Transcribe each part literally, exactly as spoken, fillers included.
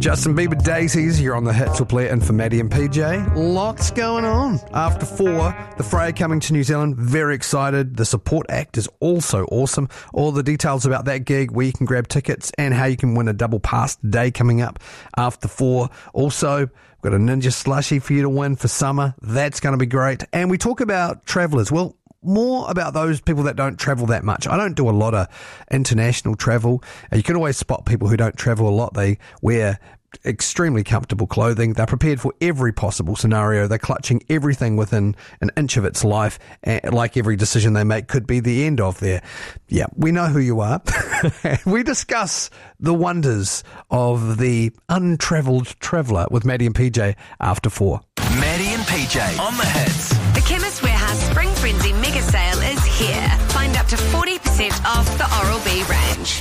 Justin Bieber Daisies, you're on the hits. We'll play it in for Maddie and P J. Lots going on. After four, the Fray coming to New Zealand. Very excited. The support act is also awesome. All the details about that gig, where you can grab tickets and how you can win a double pass day coming up after four. Also, we've got a Ninja Slushie for you to win for summer. That's going to be great. And we talk about travellers. Well, more about those people that don't travel that much. I don't do a lot of international travel. You can always spot people who don't travel a lot. They wear extremely comfortable clothing. They're prepared for every possible scenario. They're clutching everything within an inch of its life. And like every decision they make could be the end of their... Yeah, we know who you are. We discuss the wonders of the untravelled traveller with Maddie and P J after four. Maddie and P J on the hits. The Chemist Warehouse Spring Frenzy Mega Sale is here. Find up to forty percent off the Oral-B range.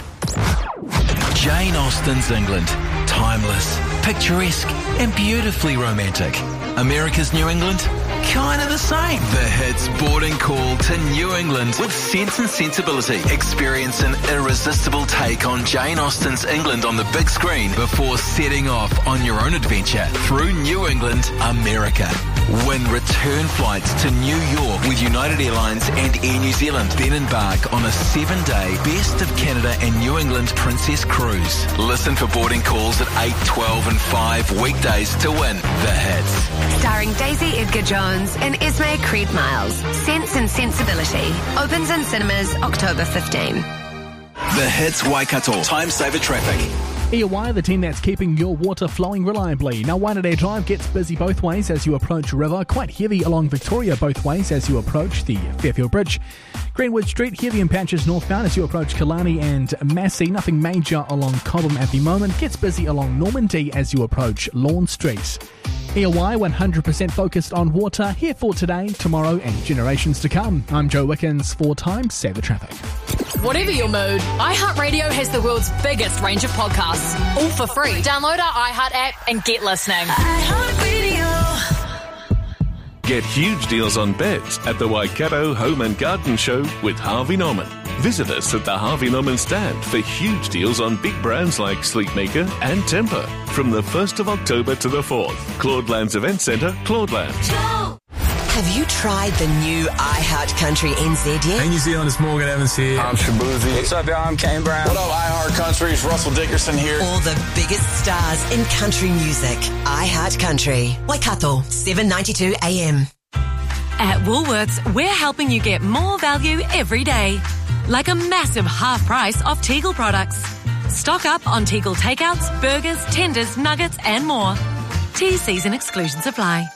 Jane Austen's England. Timeless, picturesque, and beautifully romantic. America's New England? Kind of the same. The hits boarding call to New England with Sense and Sensibility. Experience an irresistible take on Jane Austen's England on the big screen before setting off on your own adventure through New England, America. Win return flights to New York with United Airlines and Air New Zealand. Then embark on a seven-day Best of Canada and New England Princess Cruise. Listen for boarding calls at eight, twelve and five weekdays to win the hits. Starring Daisy Edgar Jones and Esme Creed Miles. Sense and Sensibility. Opens in cinemas October fifteenth. The hits Waikato. Time saver traffic. E O Y, the team that's keeping your water flowing reliably. Now, Wainarei Drive gets busy both ways as you approach River. Quite heavy along Victoria both ways as you approach the Fairfield Bridge. Greenwood Street, heavy in patches northbound as you approach Killarney and Massey. Nothing major along Cobham at the moment. Gets busy along Normandy as you approach Lawn Street. E O Y, one hundred percent focused on water, here for today, tomorrow and generations to come. I'm Joe Wickens for Time Saver Traffic. Whatever your mood, iHeartRadio has the world's biggest range of podcasts, all for free. Download our iHeart app and get listening. Get huge deals on beds at the Waikato Home and Garden Show with Harvey Norman. Visit us at the Harvey Norman stand for huge deals on big brands like Sleepmaker and Tempur from the first of October to the fourth. Claudelands Event Centre, Claudelands. Have you tried the new iHeart Country N Z yet? Hey New Zealand, it's Morgan Evans here. I'm Shabuzi. What's up, y'all? I'm Kane Brown. What up, iHeart Country? It's Russell Dickerson here. All the biggest stars in country music. iHeart Country. Waikato, seven ninety-two A M. At Woolworths, we're helping you get more value every day. Like a massive half price off Tegel products. Stock up on Tegel takeouts, burgers, tenders, nuggets and more. T Cs and exclusions apply.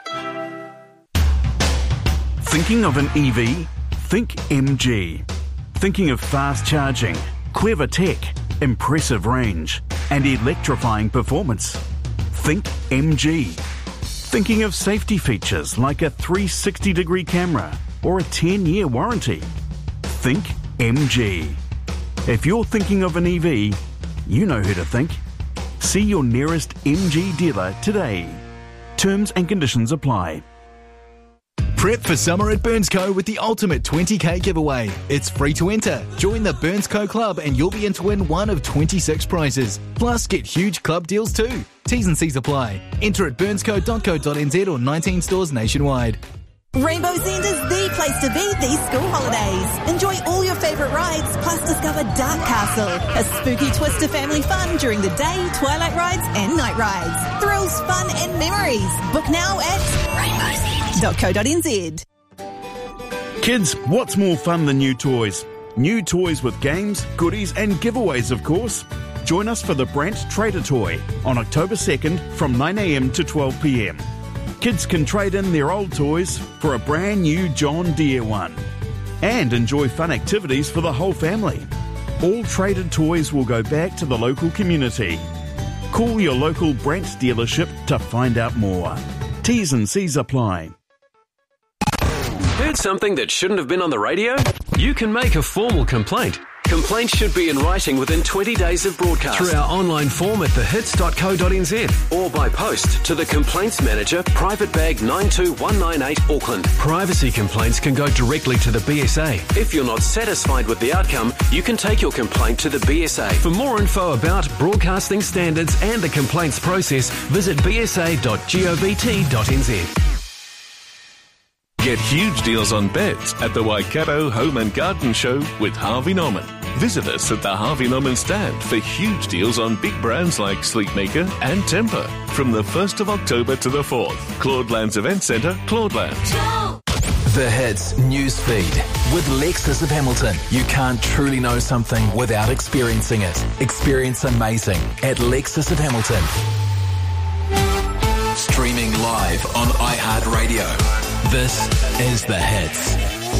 Thinking of an E V? Think M G. Thinking of fast charging, clever tech, impressive range, and electrifying performance? Think M G. Thinking of safety features like a three sixty degree camera or a ten year warranty? Think M G. If you're thinking of an E V, you know who to think. See your nearest M G dealer today. Terms and conditions apply. Prep for summer at Burnsco with the ultimate twenty K giveaway. It's free to enter. Join the Burnsco Club and you'll be in to win one of twenty-six prizes. Plus, get huge club deals too. T's and C's apply. Enter at burnsco dot co dot n z or nineteen stores nationwide. Rainbow's End is the place to be these school holidays. Enjoy all your favourite rides, plus discover Dark Castle, a spooky twist to family fun during the day, twilight rides and night rides. Thrills, fun and memories. Book now at rainbows end dot co dot n z. Kids, what's more fun than new toys? New toys with games, goodies and giveaways, of course. Join us for the Brant Trader Toy on October second from nine a m to twelve p m. Kids can trade in their old toys for a brand new John Deere one and enjoy fun activities for the whole family. All traded toys will go back to the local community. Call your local Brant dealership to find out more. T's and C's apply. Heard something that shouldn't have been on the radio? You can make a formal complaint. Complaints should be in writing within twenty days of broadcast. Through our online form at the hits dot co dot n z. Or by post to the Complaints Manager, Private Bag nine two one nine eight, Auckland. Privacy complaints can go directly to the B S A. If you're not satisfied with the outcome, you can take your complaint to the B S A. For more info about broadcasting standards and the complaints process, visit b s a dot govt dot n z. Get huge deals on beds at the Waikato Home and Garden Show with Harvey Norman. Visit us at the Harvey Norman stand for huge deals on big brands like Sleepmaker and Temper from the first of October to the fourth. Claudelands Event Centre, Claudelands. The Hits news feed with Lexus of Hamilton. You can't truly know something without experiencing it. Experience amazing at Lexus of Hamilton. Streaming live on iHeartRadio. This is The Hits.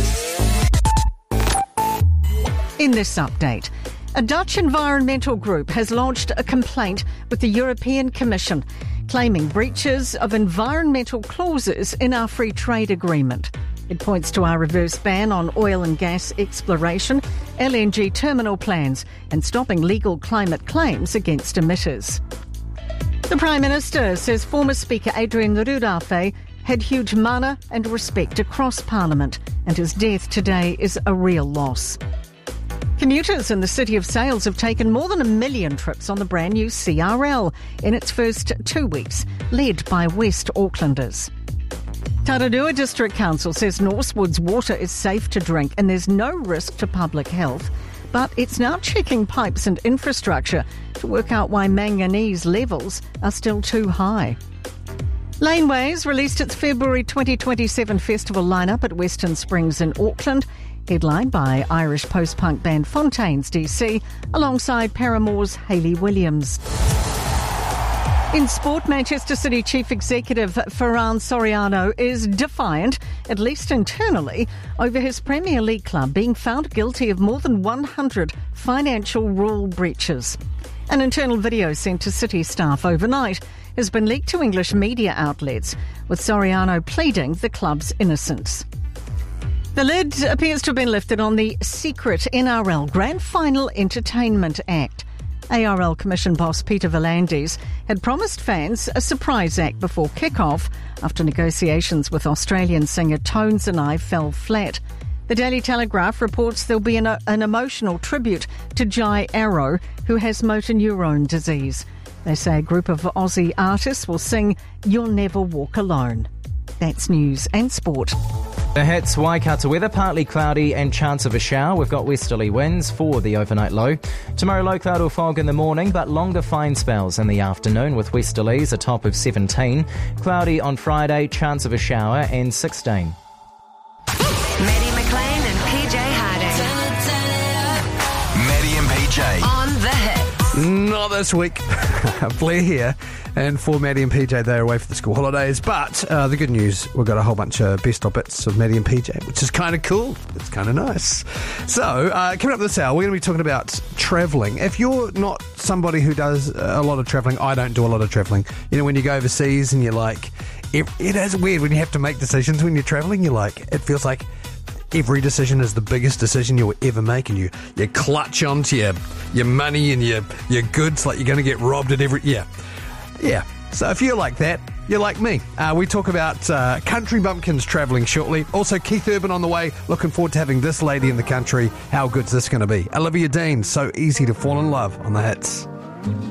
In this update, a Dutch environmental group has launched a complaint with the European Commission, claiming breaches of environmental clauses in our free trade agreement. It points to our reverse ban on oil and gas exploration, L N G terminal plans, and stopping legal climate claims against emitters. The Prime Minister says former Speaker Adrian Rurafe had huge mana and respect across Parliament, and his death today is a real loss. Commuters in the City of Sales have taken more than a million trips on the brand new C R L in its first two weeks, led by West Aucklanders. Tararua District Council says Northwood's water is safe to drink and there's no risk to public health, but it's now checking pipes and infrastructure to work out why manganese levels are still too high. Laneways released its February twenty twenty-seven festival lineup at Western Springs in Auckland, headlined by Irish post-punk band Fontaines D C, alongside Paramore's Hayley Williams. In sport, Manchester City Chief Executive Ferran Soriano is defiant, at least internally, over his Premier League club being found guilty of more than one hundred financial rule breaches. An internal video sent to City staff overnight has been leaked to English media outlets, with Soriano pleading the club's innocence. The lid appears to have been lifted on the secret N R L Grand Final Entertainment Act. A R L Commission boss Peter V'landys had promised fans a surprise act before kick-off after negotiations with Australian singer Tones and I fell flat. The Daily Telegraph reports there'll be an, an emotional tribute to Jai Arrow, who has motor neurone disease. They say a group of Aussie artists will sing You'll Never Walk Alone. That's news and sport. The Hits, Waikato weather, partly cloudy and chance of a shower. We've got westerly winds for the overnight low. Tomorrow, low cloud or fog in the morning, but longer fine spells in the afternoon with westerlies, a top of seventeen. Cloudy on Friday, chance of a shower and sixteen. Maddie McLean and P J Harding. Maddie and P J. On The Hits. Not this week. Blair here. And for Maddie and P J, they're away for the school holidays. But uh, the good news, we've got a whole bunch of best of bits of Maddie and P J, which is kind of cool. It's kind of nice. So, uh, coming up this hour, we're going to be talking about travelling. If you're not somebody who does a lot of travelling, I don't do a lot of travelling. You know, when you go overseas and you're like, it, it is weird when you have to make decisions when you're travelling. You're like, it feels like every decision is the biggest decision you'll ever make, and you, you clutch onto your, your money and your, your goods like you're going to get robbed at every... Yeah. Yeah. So if you're like that, you're like me. Uh, we talk about uh, country bumpkins travelling shortly. Also, Keith Urban on the way. Looking forward to having this lady in the country. How good's this going to be? Olivia Dean, So Easy to Fall in Love on The Hits.